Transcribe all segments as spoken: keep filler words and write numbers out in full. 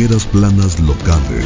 primeras planas locales.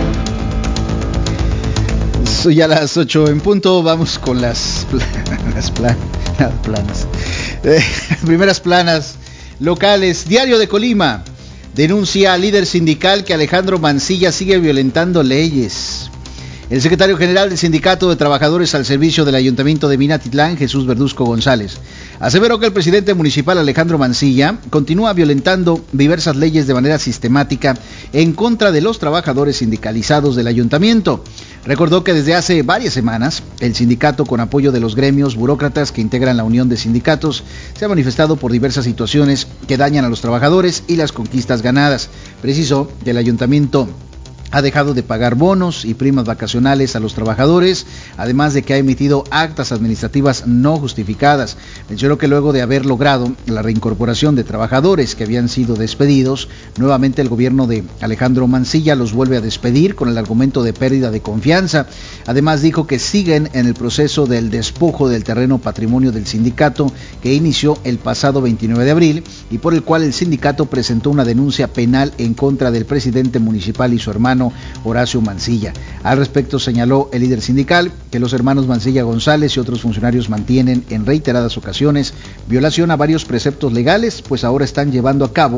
Soy a las ocho en punto, vamos con las, las plan, planas. Eh, primeras planas locales. Diario de Colima denuncia al líder sindical que Alejandro Mancilla sigue violentando leyes. El secretario general del Sindicato de Trabajadores al Servicio del Ayuntamiento de Minatitlán, Jesús Verduzco González, aseveró que el presidente municipal Alejandro Mancilla continúa violentando diversas leyes de manera sistemática en contra de los trabajadores sindicalizados del ayuntamiento. Recordó que desde hace varias semanas el sindicato, con apoyo de los gremios burócratas que integran la Unión de Sindicatos, se ha manifestado por diversas situaciones que dañan a los trabajadores y las conquistas ganadas. Precisó que el ayuntamiento ha dejado de pagar bonos y primas vacacionales a los trabajadores, además de que ha emitido actas administrativas no justificadas. Mencionó que luego de haber logrado la reincorporación de trabajadores que habían sido despedidos, nuevamente el gobierno de Alejandro Mancilla los vuelve a despedir con el argumento de pérdida de confianza. Además dijo que siguen en el proceso del despojo del terreno patrimonio del sindicato que inició el pasado veintinueve de abril y por el cual el sindicato presentó una denuncia penal en contra del presidente municipal y su hermano Horacio Mancilla. Al respecto señaló el líder sindical que los hermanos Mancilla González y otros funcionarios mantienen en reiteradas ocasiones violación a varios preceptos legales, pues ahora están llevando a cabo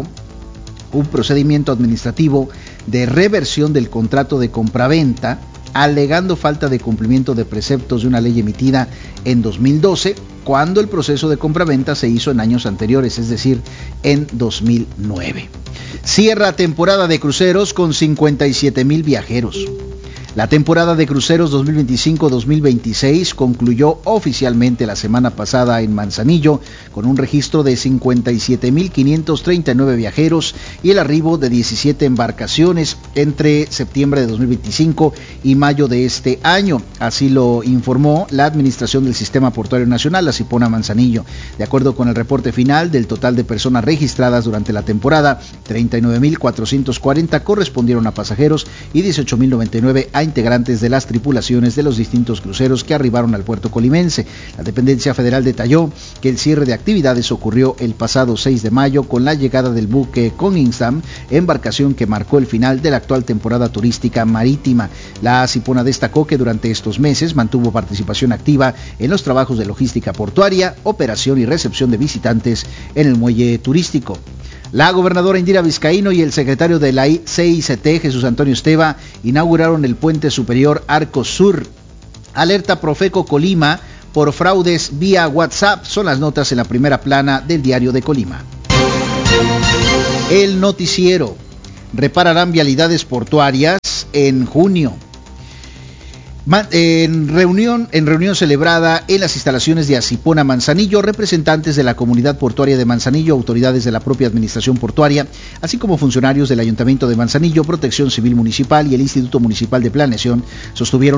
un procedimiento administrativo de reversión del contrato de compraventa, alegando falta de cumplimiento de preceptos de una ley emitida en dos mil doce, cuando el proceso de compraventa se hizo en años anteriores, es decir, en dos mil nueve. Cierra temporada de cruceros con cincuenta y siete mil viajeros. La temporada de cruceros dos mil veinticinco dos mil veintiséis concluyó oficialmente la semana pasada en Manzanillo con un registro de cincuenta y siete mil quinientos treinta y nueve viajeros y el arribo de diecisiete embarcaciones entre septiembre de dos mil veinticinco y mayo de este año. Así lo informó la Administración del Sistema Portuario Nacional, la Cipona Manzanillo. De acuerdo con el reporte final del total de personas registradas durante la temporada, treinta y nueve mil cuatrocientos cuarenta correspondieron a pasajeros y dieciocho mil noventa y nueve a integrantes de las tripulaciones de los distintos cruceros que arribaron al puerto colimense. La dependencia federal detalló que el cierre de actividades ocurrió el pasado seis de mayo con la llegada del buque Koningstam, embarcación que marcó el final de la actual temporada turística marítima. La Cipona destacó que durante estos meses mantuvo participación activa en los trabajos de logística portuaria, operación y recepción de visitantes en el muelle turístico. La gobernadora Indira Vizcaíno y el secretario de la C I C T, Jesús Antonio Esteva, inauguraron el puente superior Arco Sur. Alerta Profeco Colima por fraudes vía WhatsApp. Son las notas en la primera plana del Diario de Colima. El noticiero. Repararán vialidades portuarias en junio. En reunión, en reunión celebrada en las instalaciones de Acipona Manzanillo, representantes de la comunidad portuaria de Manzanillo, autoridades de la propia administración portuaria, así como funcionarios del Ayuntamiento de Manzanillo, Protección Civil Municipal y el Instituto Municipal de Planeación, sostuvieron